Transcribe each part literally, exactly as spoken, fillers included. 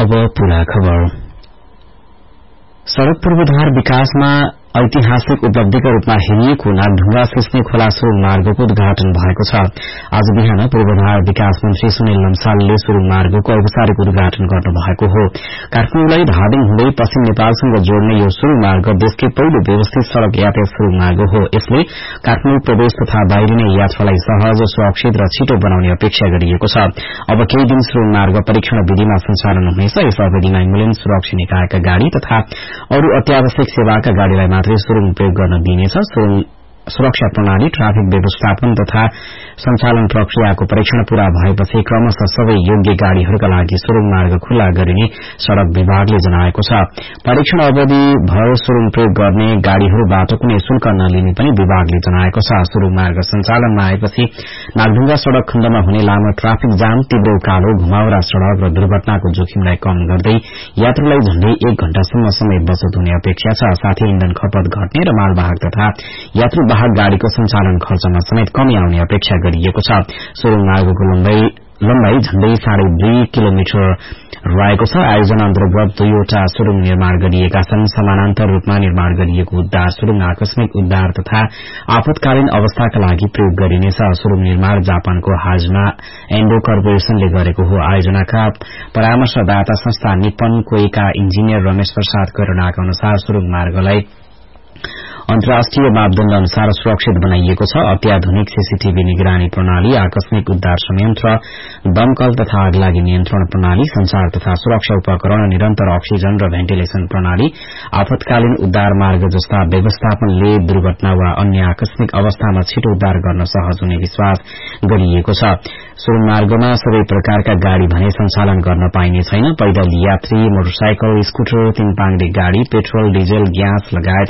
अब पूरा खबर। सड़क पूर्वाधार विकासमा ऐतिहासिक उपलब्धिका रूपमा हेरिएको नागढुंगा सिस्ने खोला सुरुङ मार्गको उद्घाटन भएको छ। आज बिहान पूर्वाधार विकास मन्त्री सुनिल लम्सालले सुरुङ मार्गको औपचारिक उद्घाटन गर्नुभएको हो। काठमाडौँलाई धादिङ हुँदै पश्चिम नेपालसँग जोड्ने यो सुरुङ मार्ग देशकै पहिलो व्यवस्थित सड़क यातायात सुरुङ मार्ग हो। यसले काठमाडौँ प्रदेश तथा बाहिरिने यात्रालाई सहज, सुरक्षित र छिटो बनाउने अपेक्षा गरिएको छ। अब केही दिन सुरुङ मार्ग परीक्षण विधिमा सञ्चालन हुनेछ। यस अवधिमा एम्बुलेन्स, सुरक्षा निकायका गाड़ी तथा अरू अत्यावश्यक सेवाका गाड़ीलाई सुरुङ प्रयोग गर्न दिइनेछ। सुरक्षा प्रणाली, ट्राफिक व्यवस्थापन तथा सञ्चालन प्रक्रियाको परीक्षण पूरा भएपछि क्रमशः सबै योग्य गाड़ीहरूका लागि सुरुङ मार्ग खुल्ला गरिने सड़क विभागले जनाएको छ। परीक्षण अवधि भर सुरुङ प्रयोग गर्ने गाड़ीहरूबाट कुनै शुल्क नलिने पनि विभागले जनाएको छ। सुरुङ मार्ग सञ्चालनमा आएपछि नागढुंगा सड़क खण्डमा हुने लामो ट्राफिक जाम, तीव्र उकालो, घुमाउरा सड़क र दुर्घटनाको जोखिमलाई कम गर्दै यात्रुलाई झण्डै एक घण्टासम्म समय बचत हुने अपेक्षा छ। साथै इन्धन खपत घट्ने र मालवाहक तथा यात्रु वाहक गाड़ीको सञ्चालन खर्चमा समेत कमी आउने अपेक्षा गरिएको छ। सुरुङ मार्गको लम्बाई झण्डै साढे दुई किलोमिटर रहेको छ। आयोजना अन्तर्गत दुईवटा सुरुङ निर्माण गरिएका छन्। समानान्तर रूपमा निर्माण गरिएको उद्धार सुरुङ आकस्मिक उद्धार तथा आपतकालीन अवस्थाका लागि प्रयोग गरिनेछ। सुरुङ निर्माण जापानको हाजमा एन्डो कर्पोरेशनले गरेको हो। आयोजनाका परामर्शदाता संस्था निप्पन कोइका इन्जिनियर रमेश प्रसाद करुणाका अनुसार सुरुङ मार्गलाई अन्तर्राष्ट्रिय मापदण्ड अनुसार सुरक्षित बनाइएको छ। अत्याधुनिक सीसीटीभी निगरानी प्रणाली, आकस्मिक उद्धार संयन्त्र, दमकल तथा आगलागी नियन्त्रण प्रणाली, संचार तथा सुरक्षा उपकरण, निरन्तर अक्सिजन र भेन्टिलेशन प्रणाली, आपतकालीन उद्धार मार्ग जस्ता व्यवस्थापनले दुर्घटना वा अन्य आकस्मिक अवस्थामा छिटो उद्धार गर्न सहज हुने विश्वास गरिएको छ। सुरुङ मार्गमा सबै प्रकारका गाड़ी भने सञ्चालन गर्न पाइने छैन। पैदल यात्री, मोटरसाइकल, स्कूटर, तीन पाङ्ग्रे गाड़ी, पेट्रोल, डिजल, ग्यास लगायत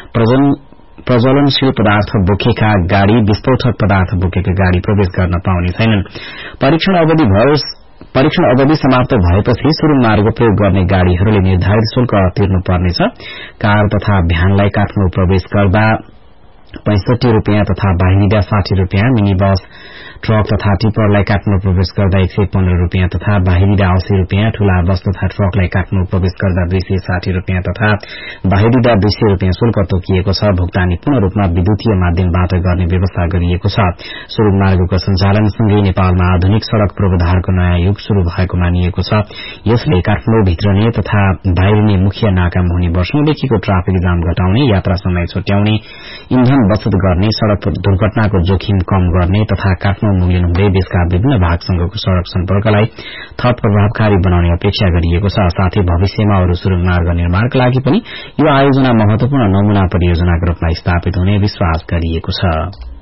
प्रज्वलनशील पदार्थ बोकेका गाड़ी, विस्फोटक पदार्थ बोकेका गाड़ी प्रवेश गर्न पाउने छैनन्। परीक्षण अवधि भर परीक्षण अवधि समाप्त भएपछि सुरुङ मार्ग प्रयोग गर्ने गाड़ीहरूले निर्धारित शुल्क तिर्नुपर्नेछ। कार तथा भ्यानलाई काठमाडौँ प्रवेश गर्दा पैंसठी रूपियाँ तथा बाहिरिँदा साठी रूपियाँ, मिनी बस, ट्रक तथा टिपरलाई काठमाडौँ प्रवेश गर्दा एक सय पन्ध्र रूपियाँ तथा बाहिरिँदा अस्सी रूपियाँ, ठूला बस तथा ट्रकलाई काठमाडौँ प्रवेश गर्दा दुई सय साठी रूपियाँ तथा बाहिरिँदा दुई सय रूपियाँ शुल्क तोकिएको छ। भुक्तानी पूर्ण रूपमा विद्युतीय माध्यमबाट गर्ने व्यवस्था गरिएको छ। सुरुङ मार्गको सञ्चालनसँगै नेपालमा आधुनिक सड़क पूर्वाधारको नयाँ युग शुरू भएको मानिएको छ। यसले काठमाडौँ भित्रने तथा बाहिरिने मुख्य नाकामा हुने वर्षौंदेखिको ट्राफिक जाम घटाउने, यात्रा समय छुट्याउने, इन्धन बचत गर्ने, सड़क दुर्घटनाको जोखिम कम गर्ने तथा काठमाडौँ मुगलिन हुँदै देशका विभिन्न भागसँगको सड़क सम्पर्कलाई थप प्रभावकारी बनाउने अपेक्षा गरिएको छ। साथै भविष्यमा अरू सुरुङ मार्ग निर्माणका लागि पनि यो आयोजना महत्वपूर्ण नमूना परियोजनाको रूपमा स्थापित हुने विश्वास गरिएको छ।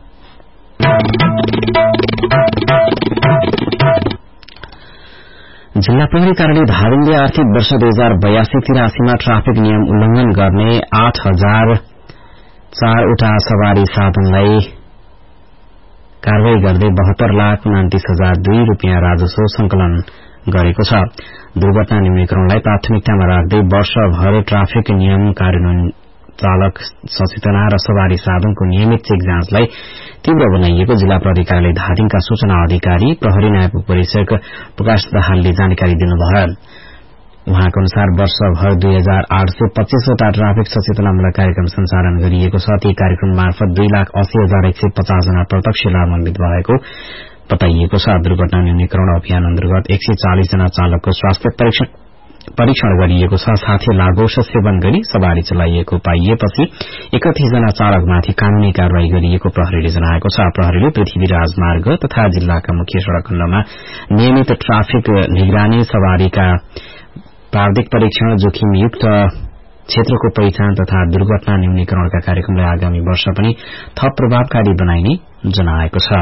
जिल्ला प्रहरी कार्यालय धादिङले आर्थिक वर्ष दुई हजार बयासी तिरासीमा ट्राफिक नियम उल्लंघन गर्ने आठ हजार चारवटा सवारी साधनलाई कारवाही गर्दै बहत्तर लाख उनातिस हजार दुई रूपियाँ राजस्व संकलन गरेको छ। दुर्घटना न्यूनीकरणलाई प्राथमिकतामा राख्दै वर्षभर ट्राफिक नियम कार्यान्वयन, चालक सचेतना र सवारी साधनको नियमित चेक जाँचलाई तीव्र बनाइएको जिल्ला प्रहरी कार्यालय धादिङका सूचना अधिकारी प्रहरी नायब उपरीक्षक प्रकाश दाहालले जानकारी दिनुभयो। उहाँको अनुसार वर्षभर दुई हजार आठ सय पच्चीसवटा ट्राफिक सचेतनामूलक कार्यक्रम सञ्चालन गरिएको छ। ती कार्यक्रम मार्फत दुई लाख अस्सी हजार एक सय पचास जना प्रत्यक्ष लाभान्वित भएको बताइएको छ। दुर्घटना न्यूनीकरण अभियान अन्तर्गत एक सय चालिस जना चालकको स्वास्थ्य परीक्षण परीक्षण गरिएको छ। साथै लागौषध सेवन गरी सवारी चलाइएको पाइएपछि एकतीस जना चालकमाथि कानूनी कार्यवाही गरिएको प्रहरीले जनाएको छ। प्रहरीले पृथ्वी राजमार्ग तथा जिल्लाका मुख्य सड़क खण्डमा नियमित ट्राफिक निगरानी, सवारीका प्राविधिक परीक्षण, जोखिमयुक्त क्षेत्रको पहिचान तथा दुर्घटना न्यूनीकरणका कार्यक्रमलाई आगामी वर्ष पनि थप प्रभावकारी बनाइने जनाएको छ।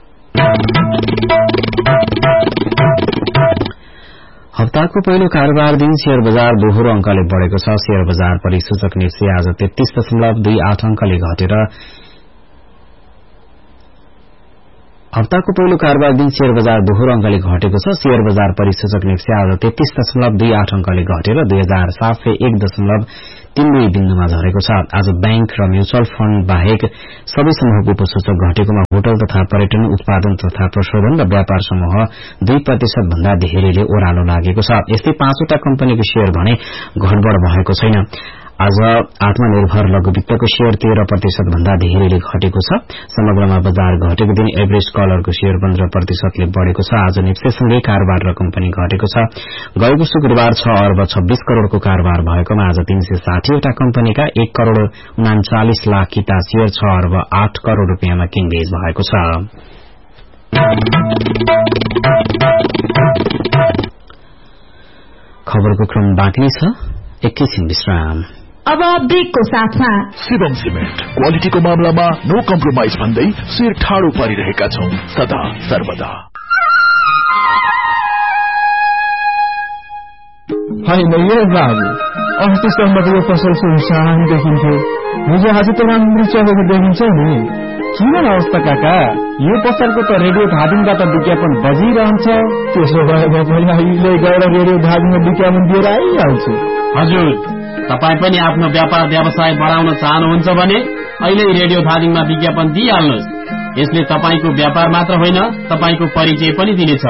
हप्ताको पहिलो कारोबार दिन शेयर बजार दोहोरो अंकले बढ़ेको छ। शेयर बजार परिसूचक निफ्टी आज तेत्तीस दशमलव दुई आठ अंकले घटेर हप्ताको पहिलो कारोबार दिन शेयर बजार दोहोरो अंकले घटेको छ। शेयर बजार परिसूचक निफ्टी आज तेत्तीस दशमलव दुई आठ अंकले घटेर दुई हजार सात सय एक दशमलव तीन दुई बिन्दुमा झरेको छ। आज बैंक र म्युचुअल फण्ड बाहेक सबै समूहको उपसूचक घटेकोमा होटल तथा पर्यटन, उत्पादन तथा प्रशोधन र व्यापार समूह दुई प्रतिशत भन्दा धेरैले ओह्रालो लागेको छ। यस्तै पाँचवटा कम्पनीको शेयर भने घटबढ़ भएको छैन। आज आत्मनिर्भर लघु वित्तको शेयर तेह्र प्रतिशत भन्दा धेरैले घटेको छ। समग्रमा बजार घटेको दिन एभरेज कलरको शेयर पन्ध्र प्रतिशतले बढ़ेको छ। आज निफ्टीसँगै कारोबार रकम पनि घटेको छ। गएको शुक्रबार छ अर्ब छब्बीस करोड़को कारोबार भएकोमा आज तीन सय साठीवटा कम्पनीका एक करोड़ उनाचालिस लाख किता शेयर छ अर्ब आठ करोड़ रूपियाँमा किनबेच भएको छ। खबरको क्रम बाँकी छ, एकैछिन विश्राम। अब ब्रेकको साथमा शिवम सिमेन्ट क्वालिटीको मामलामा नो कम्प्रोमाइज भन्दै शिर ठाडो पारिरहेका छौं सदा सर्वदा। होइन यो बाबु, अस्तिसम्म यो पसल सुनसान देखिन्थ्यो, हिजो आज त राम्रो चलेको देखिन्छ नि। किन अवस्था काका, यो पसलको त रेडियो धादिङबाट विज्ञापन बजिरहन्छ। त्यसो भए म अहिले गएर रेडियो धादिङमा विज्ञापन दिएर आइहाल्छु। हजुर, तपाई पनि आफ्नो व्यापार व्यवसाय बढाउन चाहनुहुन्छ भने अहिले रेडियो धादिङमा विज्ञापन दिइहाल्नुहोस्। यसले तपाईको व्यापार मात्र होइन, तपाईको परिचय पनि दिनेछ।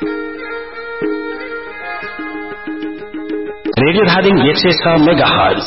रेडियो धादिङ एक सय छ मेगाहर्ज।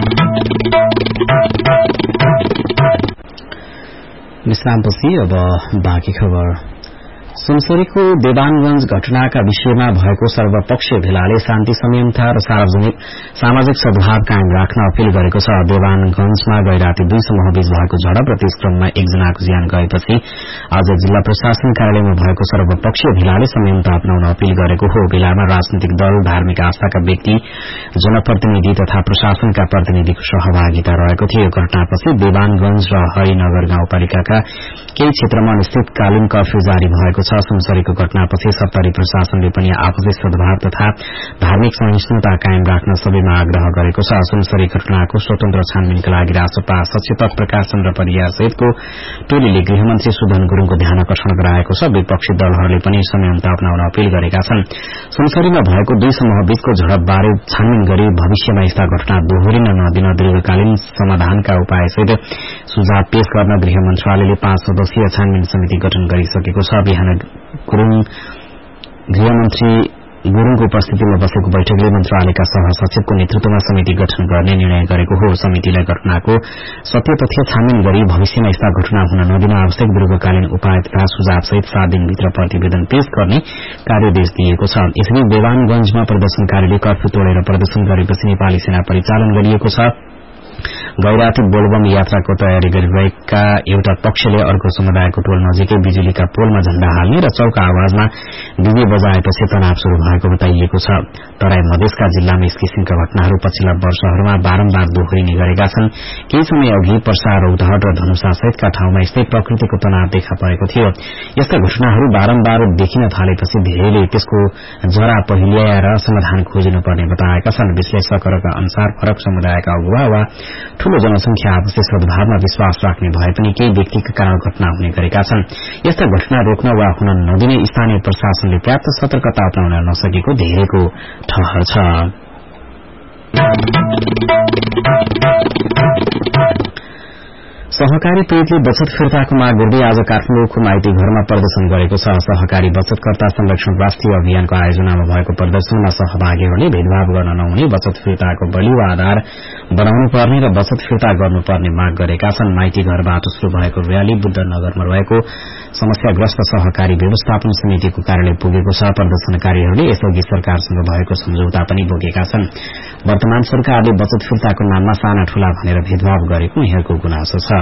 विश्रामपछि अब बाँकी खबर। सुनसरीको देवानगंज घटनाका विषयमा भएको सर्वपक्षीय भेलाले शान्ति संयमता र सार्वजनिक सामाजिक सद्भाव कायम राख्न अपील गरेको छ। देवानगंजमा गैराती दुई समूहबीच भएको झडप र त्यस क्रममा एकजनाको ज्यान गएपछि आज जिल्ला प्रशासन कार्यालयमा भएको सर्वपक्षीय भेलाले संयमता अपनाउन अपील गरेको हो। भेलामा राजनीतिक दल, धार्मिक आस्थाका व्यक्ति, जनप्रतिनिधि तथा प्रशासनका प्रतिनिधिको सहभागिता रहेको थियो। घटनापछि देवानगंज र हरिनगर गाउँपालिकाका केही क्षेत्रमा अनिश्चितकालीन कर्फ्यू जारी भएको छ। सुनसरीको घटनापछि सत्तरी प्रशासनले पनि आपसी सद्भाव तथा धार्मिक सहिष्णुता कायम राख्न सबैमा आग्रह गरेको छ। सुनसरी घटनाको स्वतन्त्र छानबिनका लागि राष्ट्रपा सचेतक प्रकाशन र परिवार सहितको टोलीले गृहमन्त्री सुधन गुरूङको ध्यान आकर्षण गराएको छ। विपक्षी दलहरूले पनि संयमता अपनाउन अपील गरेका छन्। सुनसरीमा भएको दुई समूहबीचको झडपबारे छानबिन गरी भविष्यमा यस्ता घटना दोहोरिन नदिन दीर्घकालीन समाधानका उपायसहित सुझाव पेश गर्न गृह मन्त्रालयले पाँच सदस्यीय छानबिन समिति गठन गरिसकेको छ। बिहान गुरूङ गृहमन्त्री गुरूङको उपस्थितिमा बसेको बैठकले मन्त्रालयका सहसचिवको नेतृत्वमा समिति गठन गर्ने निर्णय गरेको हो। समितिलाई घटनाको सत्य तथ्य छानबिन गरी भविष्यमा यस्ता घटना हुन नदिन आवश्यक दीर्घकालीन उपाय तथा सुझावसहित सात दिनभित्र प्रतिवेदन पेश गर्ने कार्यदेश दिएको छ। यसरी देवानगंजमा प्रदर्शनकारीले कर्फ्यू तोडेर प्रदर्शन गरेपछि नेपाली सेना परिचालन गरिएको छ। गैराती बोलबम यात्राको तयारी गरिरहेका एउटा पक्षले अर्को समुदायको टोल नजिकै बिजुलीका पोलमा झण्डा हाल्ने र चौका आवाजमा डीजे बजाएपछि तनाव शुरू भएको बताइएको छ। तराई मधेसका जिल्लामा यस किसिमका घटनाहरू पछिल्ला वर्षहरूमा बारम्बार दोहोरिने गरेका छन्। केही समय अघि पर्सा, रौतहट र धनुषा सहितका ठाउँमा यस्तै प्रकृतिको तनाव देखा परेको थियो। यस्ता घटनाहरू बारम्बार देखिन थालेपछि धेरैले त्यसको जरा पहिल्याएर समाधान खोजिनुपर्ने बताएका छन्। विश्लेषकहरूका अनुसार फरक समुदायका अगुवा वा ठूलो जनसंख्या आपसी सद्भावमा विश्वास राख्ने भए पनि केही व्यक्तिका कारण घटना हुने गरेका छन्। यस्ता घटना रोक्न वा हुन नदिने स्थानीय प्रशासनले पर्याप्त सतर्कता अपनाउन नसकेको धेरैको ठहर छ। सहकारी पीड़ितले बचत फिर्ताको माग गर्दै आज काठमाडौँको माइती घरमा प्रदर्शन गरेको छ। सहकारी बचतकर्ता संरक्षण राष्ट्रिय अभियानको आयोजनामा भएको प्रदर्शनमा सहभागीहरूले भेदभाव गर्न नहुने, बचत फिर्ताको बलियो आधार बनाउनु पर्ने र बचत फिर्ता गर्नुपर्ने माग गरेका छन्। माइती घरबाट शुरू भएको रयाली बुद्धनगरमा रहेको समस्याग्रस्त सहकारी व्यवस्थापन समितिको कार्यालय पुगेको छ। प्रदर्शनकारीहरूले यसअघि सरकारसँग भएको सम्झौता पनि बोकेका छन्। वर्तमान सरकारले बचत फिर्ताको नाममा साना ठूला भनेर भेदभाव गरेको उनीहरूको गुनासो छ।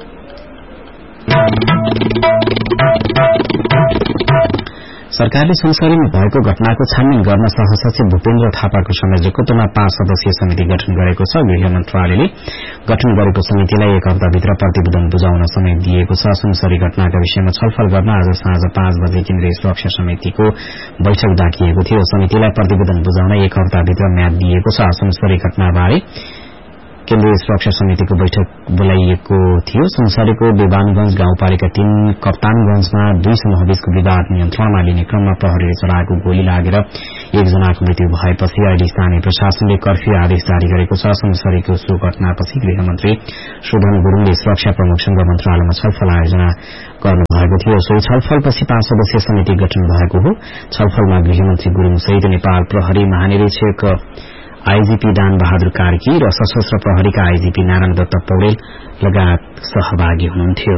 सरकारले सुनसरीमा भएको घटनाको छानबिन गर्न सहसचिव भूपेन्द्र थापाको संयोजकत्वमा पाँच सदस्यीय समिति गठन गरेको छ। गृह मन्त्रालयले गठन गरेको समितिलाई एक हप्ताभित्र प्रतिवेदन बुझाउन समय दिएको छ। सुनसरी घटनाका विषयमा छलफल गर्न आज साँझ पाँच बजे केन्द्रीय सुरक्षा समितिको बैठक डाकिएको थियो। समितिलाई प्रतिवेदन बुझाउन एक हप्ताभित्र म्याद दिएको छ। सुनसरी घटनाबारे केन्द्रीय सुरक्षा समितिको बैठक बोलाइएको थियो। संसारीको बेबानगंज गाउँपालिका तीन कप्तानगंजमा दुई समूहबीचको विवाद नियन्त्रणमा लिने क्रममा प्रहरीले चलाएको गोली लागेर एकजनाको मृत्यु भएपछि अहिले स्थानीय प्रशासनले कर्फ्यू आदेश जारी गरेको छ। संसारीको सो घटनापछि गृहमन्त्री शोभन गुरूङले सुरक्षा प्रमुखसँग मन्त्रालयमा छलफल आयोजना गर्नु भएको थियो। सोही छलफलपछि पाँच सदस्यीय समिति गठन भएको हो। छलफलमा गृहमन्त्री गुरूङ सहित नेपाल प्रहरी महानिरीक्षक आईजीपी दान बहादुर कार्की र सशस्त्र प्रहरीका आईजीपी नारायण दत्त पौडेल लगायत सहभागी हुनुहुन्थ्यो।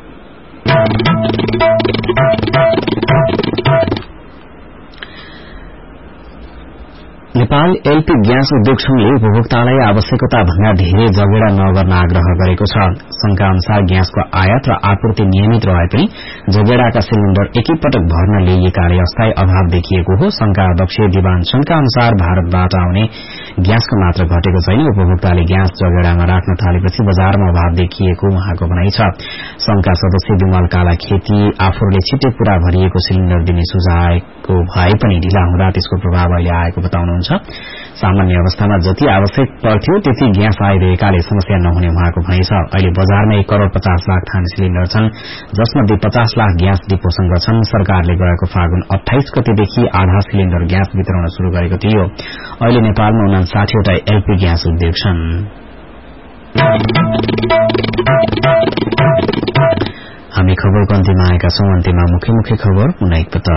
नेपाल एलपी ग्यास उद्योग संघले उपभोक्तालाई आवश्यकता भन्दा धेरै जगेडा नगर्न आग्रह गरेको छ। संघका अनुसार ग्यासको आयात र आपूर्ति नियमित रहे पनि जगेडाका सिलिण्डर एकैपटक भर्न ल्याइएकाले अस्थायी अभाव देखिएको हो। संघका अध्यक्ष दिवान चन्दका अनुसार भारतबाट आउने ग्यासको मात्रा घटेको छैन। उपभोक्ताले ग्यास जगेडामा राख्न थालेपछि बजारमा अभाव देखिएको उहाँको भनाइ छ। संघका सदस्य विमल काला खेती आफूले छिट्टै पूरा भरिएको सिलिण्डर दिने सुझाएको भए पनि ढिला हुँदा त्यसको प्रभाव अहिले आएको बताउनुहुन्छ। सामान्य अवस्थामा जति आवश्यक पर्थ्यो त्यति ग्यास आइरहेकाले समस्या नहुने उहाँको भनाइ छ। अहिले बजारमा एक करोड़ पचास लाख थान सिलिण्डर छन्, जसमध्ये पचास लाख ग्यास डिपोसँग छन्। सरकारले गएको फागुन अठाइस गतेदेखि आधा सिलिण्डर ग्यास वितरण शुरू गरेको थियो। अहिले नेपालमा उनासाठीवटा एलपी ग्यास उद्योग छन्। हामी खबरको अन्त्यमा आएका छौं। अन्त्यमा मुख्य मुख्य खबर पुनः एकपटक।